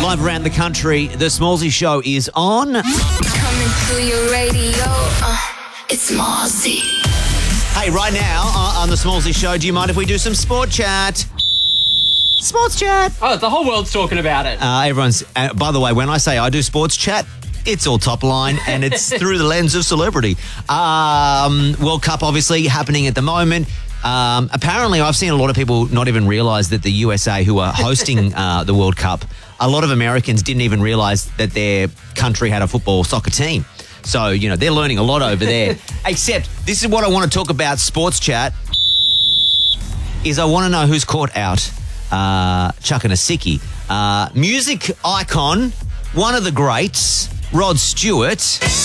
live around the country. The Smallsy Show is on. Coming to your radio, it's Smallsy. Hey, right now on the Smallsy Show, do you mind if we do some sport chat? Sports chat. Oh, the whole world's talking about it. Everyone's. By the way, when I say I do sports chat, it's all top line and it's through the lens of celebrity. World Cup obviously happening at the moment. Apparently, I've seen a lot of people not even realise that the USA, who are hosting the World Cup, a lot of Americans didn't even realise that their country had a football soccer team. So, you know, they're learning a lot over there. Except, this is what I want to talk about, sports chat, is I want to know who's caught out chucking a sickie. Music icon, one of the greats, Rod Stewart.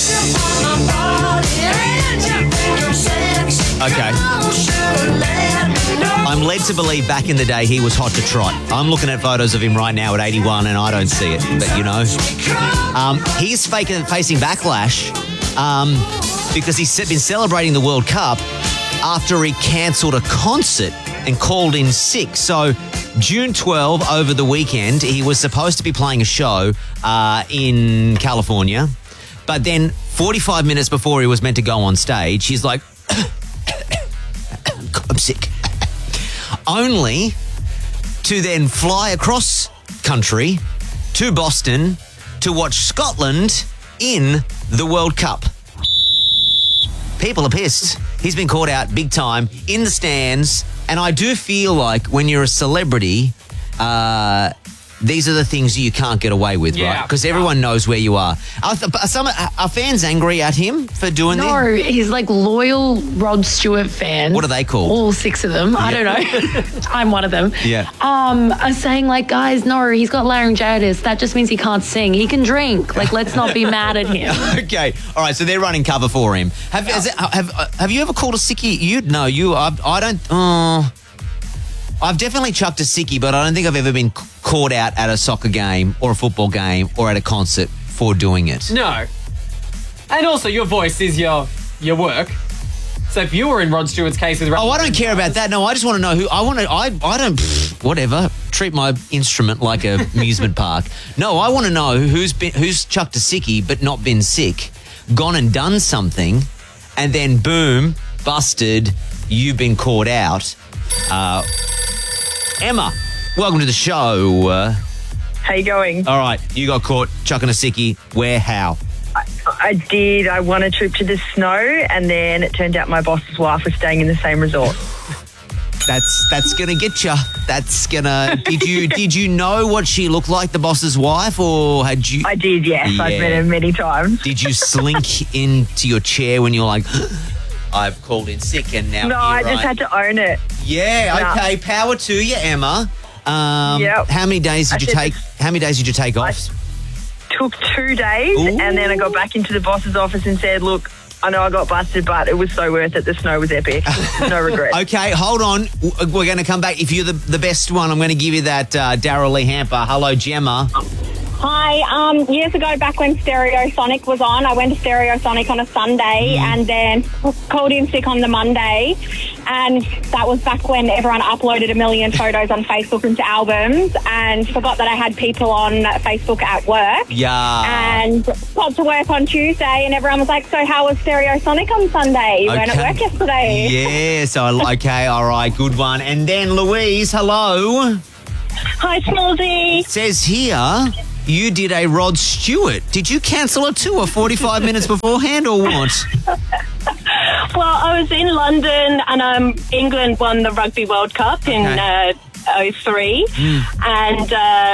Okay. I'm led to believe back in the day he was hot to trot. I'm looking at photos of him right now at 81 and I don't see it, but you know. He's facing backlash because he's been celebrating the World Cup after he cancelled a concert and called in sick. So June 12, over the weekend, he was supposed to be playing a show in California, but then 45 minutes before he was meant to go on stage, he's like, I'm sick. Only to then fly across country to Boston to watch Scotland in the World Cup. People are pissed. He's been caught out big time in the stands. And I do feel like when you're a celebrity, these are the things you can't get away with, right? Because everyone knows where you are. Are fans angry at him for doing this? No, he's like loyal Rod Stewart fans. What are they called? All 6 of them. I don't know. I'm one of them. Yeah. Are saying like, guys, no, he's got laryngitis. That just means he can't sing. He can drink. Like, let's not be mad at him. Okay. All right. So they're running cover for him. Have you ever called a sickie? I don't. I've definitely chucked a sickie, but I don't think I've ever been caught out at a soccer game or a football game or at a concert for doing it. No. And also, your voice is your work. So if you were in Rod Stewart's case with... I don't care about that. No, I just want to know who... I don't... Whatever. Treat my instrument like a amusement park. No, I want to know who's chucked a sickie but not been sick, gone and done something, and then boom, busted, you've been caught out. Emma, welcome to the show. How you going? All right, you got caught chucking a sickie. Where, how? I did. I won a trip to the snow, and then it turned out my boss's wife was staying in the same resort. That's gonna get you. That's gonna. Did you know what she looked like, the boss's wife, or had you? I did. Yes, Yeah. I've met her many times. Did you slink into your chair when you're like, I've called in sick, and now? No, I just had to own it. Yeah. Okay. Power to you, Emma. Yep. How many days did you take? How many days did you take off? Took 2 days, and then I got back into the boss's office and said, "Look, I know I got busted, but it was so worth it. The snow was epic. No regret." Okay, hold on. We're going to come back. If you're the best one, I'm going to give you that Daryl Lee Hamper. Hello, Gemma. Hi. Years ago, back when Stereosonic was on, I went to Stereosonic on a Sunday and then called in sick on the Monday. And that was back when everyone uploaded 1 million photos on Facebook into albums, and forgot that I had people on Facebook at work. Yeah. And got to work on Tuesday, and everyone was like, "So how was Stereosonic on Sunday? You weren't at work yesterday." Yeah, so, okay, all right, good one. And then Louise, hello. Hi, Smallsy. Says here, you did a Rod Stewart. Did you cancel a tour 45 minutes beforehand or what? Well, I was in London, and England won the Rugby World Cup in 2003, and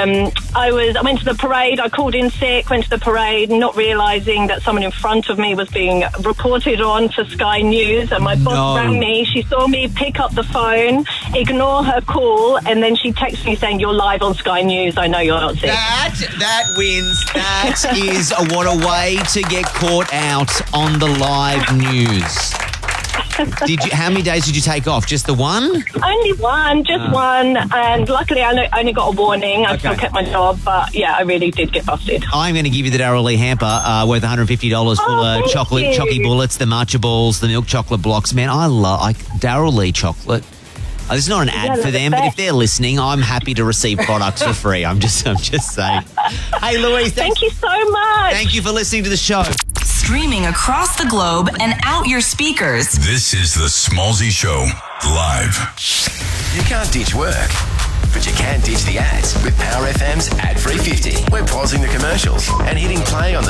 I went to the parade. I called in sick, went to the parade, not realising that someone in front of me was being reported on for Sky News, and my boss rang me. She saw me pick up the phone, ignore her call, and then she texted me saying, "You're live on Sky News. I know you're not sick." That wins. That is what a way to get caught out on the live news. How many days did you take off? Just the one? Only one, just one. And luckily I only got a warning. I still kept my job, but yeah, I really did get busted. I'm going to give you the Daryl Lee Hamper worth $150 full of chocolate, chocky bullets, the matcha balls, the milk chocolate blocks. Man, I like Daryl Lee chocolate. This is not an ad for them, but if they're listening, I'm happy to receive products for free. I'm just saying. Hey, Louise, Thank you so much. Thank you for listening to the show. Streaming across the globe and out your speakers. This is the Smallzy Show, live. You can't ditch work, but you can ditch the ads with Power FM's Ad Free 50. We're pausing the commercials and hitting play on the